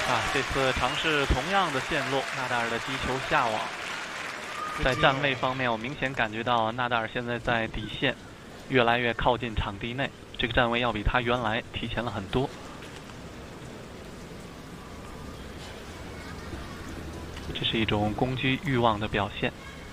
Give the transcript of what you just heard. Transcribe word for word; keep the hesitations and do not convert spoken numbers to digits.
啊，这次尝试同样的线路，纳达尔的击球下网。在站位方面，我明显感觉到纳达尔现在在底线越来越靠近场地内，这个站位要比他原来提前了很多。这是一种攻击欲望的表现。